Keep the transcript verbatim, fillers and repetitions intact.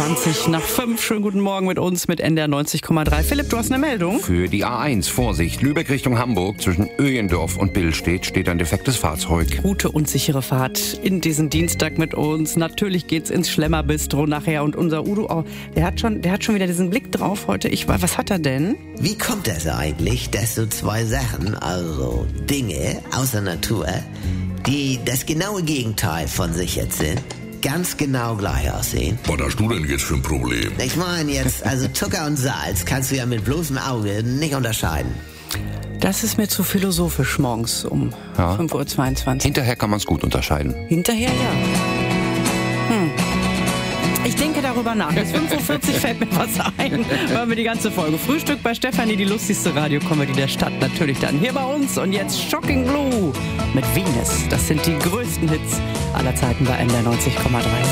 zwanzig nach fünf. Schönen guten Morgen mit uns mit N D R neunzig Komma drei. Philipp, du hast eine Meldung? Für die A eins, Vorsicht, Lübeck Richtung Hamburg, zwischen Öjendorf und Billstedt steht ein defektes Fahrzeug. Gute und sichere Fahrt in diesen Dienstag mit uns. Natürlich geht's ins Schlemmerbistro nachher und unser Udo, oh, der hat schon, der hat schon wieder diesen Blick drauf heute. Ich, was hat er denn? Wie kommt es eigentlich, dass so zwei Sachen, also Dinge aus der Natur, die das genaue Gegenteil von sich jetzt sind, ganz genau gleich aussehen? Was hast du denn jetzt für ein Problem? Ich meine jetzt, also Zucker und Salz kannst du ja mit bloßem Auge nicht unterscheiden. Das ist mir zu philosophisch morgens um Ja. fünf Uhr zweiundzwanzig. Hinterher kann man es gut unterscheiden. Hinterher ja. Hm. Ich denke darüber nach. Bis fünf Uhr vierzig fällt mir was ein. Hören wir die ganze Folge. Frühstück bei Stefanie, die lustigste Radiokomödie der Stadt. Natürlich dann hier bei uns. Und jetzt Shocking Blue mit Venus. Das sind die größten Hits aller Zeiten bei N D R neunzig Komma drei.